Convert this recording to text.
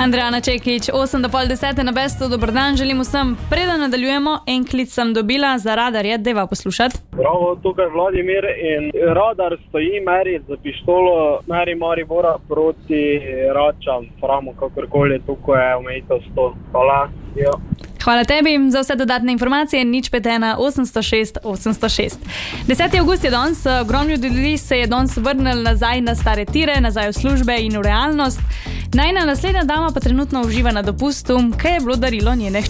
Andrejana Čekić, 8:30 na Bestu, dober dan, želim vsem. Preden nadaljujemo, en klic sem dobila za radar, je deva poslušati. Bravo, tukaj Vladimir in radar stoji, meri za pištolo, meri Maribora proti Račam, Framu, kakorkoli, tukaj je omejitev 100. Hvala. Jo. Hvala tebi za vse dodatne informacije, 051 806 806. 10. avgust je danes, ogromno ljudi se je danes vrnil nazaj na stare tire, nazaj v službe in v realnost. Najna naslednja dama pa trenutno uživa na dopustu, kaj je bilo darilo njene hčerke.